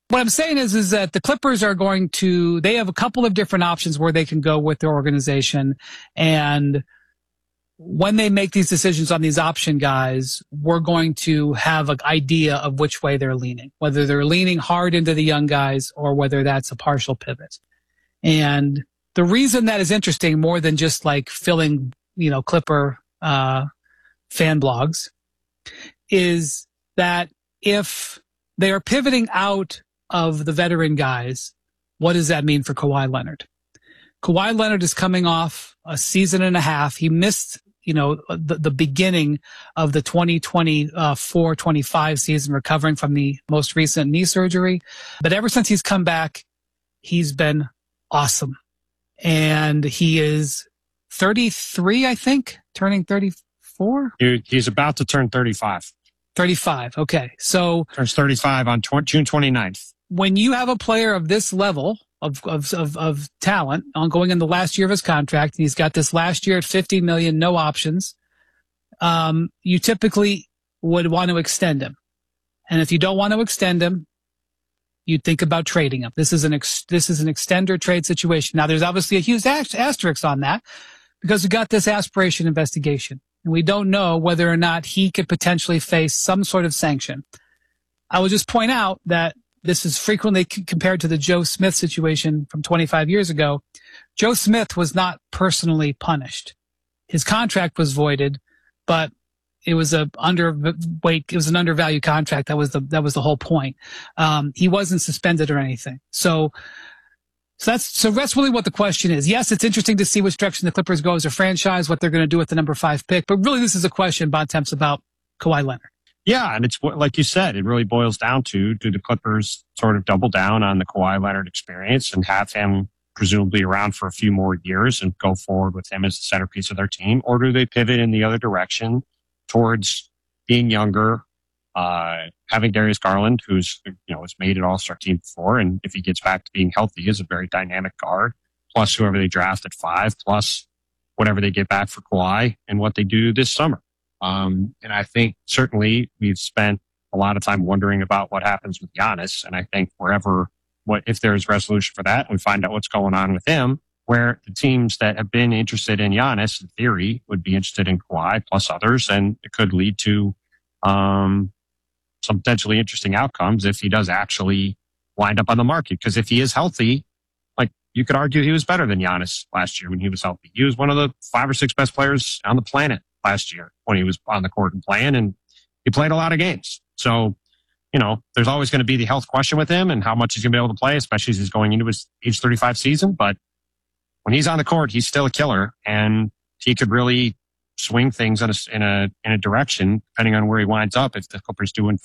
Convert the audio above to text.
What I'm saying is that the Clippers are they have a couple of different options where they can go with their organization. And when they make these decisions on these option guys, we're going to have an idea of which way they're leaning, whether they're leaning hard into the young guys or whether that's a partial pivot. And the reason that is interesting more than just like filling, Clipper, fan blogs is that if they are pivoting out of the veteran guys, what does that mean for Kawhi Leonard? Kawhi Leonard is coming off a season and a half. He missed, the beginning of the 2024-25 season, recovering from the most recent knee surgery. But ever since he's come back, he's been awesome. And he is 33, I think, turning 34. He's about to turn 35. 35. Okay. So turns 35 on June 29th. When you have a player of this level of talent going in the last year of his contract, and he's got this last year at $50 million, no options, you typically would want to extend him. And if you don't want to extend him, you think about trading him. This is an extender trade situation. Now, there's obviously a huge asterisk on that because we got this aspiration investigation, and we don't know whether or not he could potentially face some sort of sanction. I will just point out that this is frequently compared to the Joe Smith situation from 25 years ago. Joe Smith was not personally punished. His contract was voided, but it was an undervalued contract. That was the whole point. He wasn't suspended or anything. So that's really what the question is. Yes, it's interesting to see which direction the Clippers go as a franchise, what they're going to do with the number 5 pick. But really, this is a question, Bontemps, about Kawhi Leonard. Yeah, and it's like you said, it really boils down to, do the Clippers sort of double down on the Kawhi Leonard experience and have him presumably around for a few more years and go forward with him as the centerpiece of their team? Or do they pivot in the other direction towards being younger, having Darius Garland, who's, has made an all-star team before, and if he gets back to being healthy, is a very dynamic guard, plus whoever they draft at 5, plus whatever they get back for Kawhi and what they do this summer. And I think certainly we've spent a lot of time wondering about what happens with Giannis. And I think if there's resolution for that and we find out what's going on with him, where the teams that have been interested in Giannis, in theory, would be interested in Kawhi plus others. And it could lead to, some potentially interesting outcomes if he does actually wind up on the market. Because if he is healthy, like you could argue he was better than Giannis last year when he was healthy. He was one of the 5 or 6 best players on the planet last year when he was on the court and playing, and he played a lot of games. So, there's always going to be the health question with him and how much he's going to be able to play, especially as he's going into his age 35 season. But when he's on the court, he's still a killer, and he could really swing things in a direction depending on where he winds up if the Clippers do